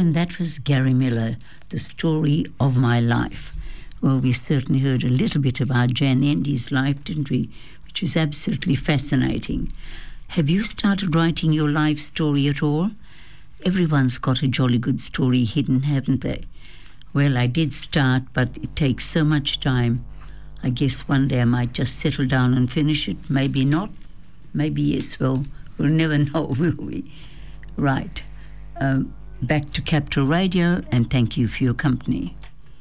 and that was Gary Miller, The Story of My Life. Well, we certainly heard a little bit about Jan Endy's life, didn't we? Which is absolutely fascinating. Have you started writing your life story at all? Everyone's got a jolly good story hidden, haven't they? Well, I did start, but it takes so much time. I guess one day I might just settle down and finish it. Maybe not. Maybe yes. Well, we'll never know, will we? Right. Back to Capital Radio, and thank you for your company.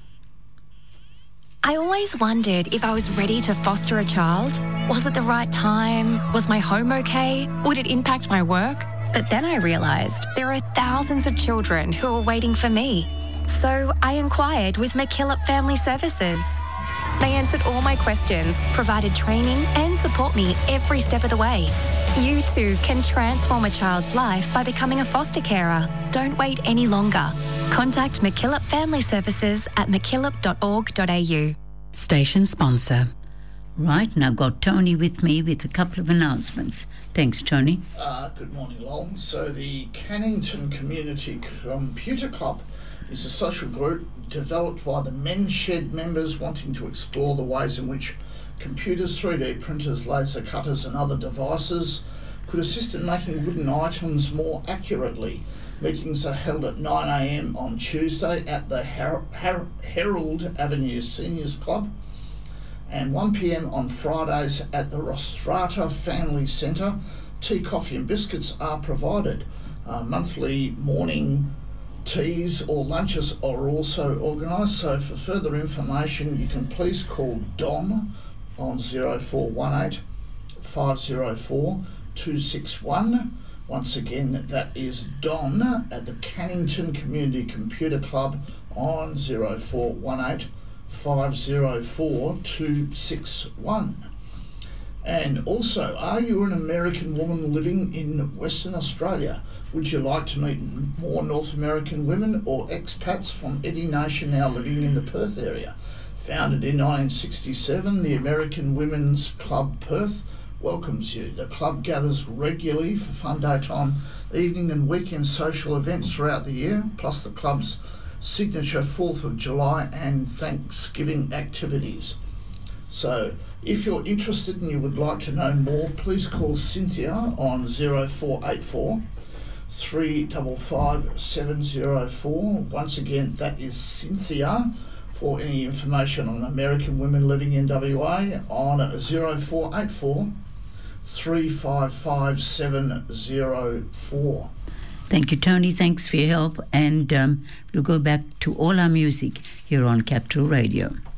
I always wondered if I was ready to foster a child. Was it the right time? Was my home okay? Would it impact my work? But then I realised there are thousands of children who are waiting for me. So I inquired with MacKillop Family Services. They answered all my questions, provided training and support me every step of the way. You too can transform a child's life by becoming a foster carer. Don't wait any longer. Contact MacKillop Family Services at mackillop.org.au. Station sponsor. Right, now I've got Tony with me with a couple of announcements. Thanks, Tony. Good morning, Long. So the Cannington Community Computer Club is a social group developed by the Men's Shed members wanting to explore the ways in which computers, 3D printers, laser cutters and other devices could assist in making wooden items more accurately. Meetings are held at 9 a.m. on Tuesday at the Herald Avenue Seniors Club and 1 p.m. on Fridays at the Rostrata Family Centre. Tea, coffee and biscuits are provided. Monthly morning teas or lunches are also organised, so for further information you can please call Dom on 0418 504 261. Once again, that is Don at the Cannington Community Computer Club on 0418 504 261. And also, are you an American woman living in Western Australia? Would you like to meet more North American women or expats from Eddie Nation now living in the Perth area? Founded in 1967, the American Women's Club Perth welcomes you. The club gathers regularly for fun daytime, evening and weekend social events throughout the year, plus the club's signature 4th of July and Thanksgiving activities. So if you're interested and you would like to know more, please call Cynthia on 0484 355 704. Once again, that is Cynthia. For any information on American women living in WA on 0484 355 704. Thank you, Tony. Thanks for your help. And we'll go back to all our music here on Capital Radio.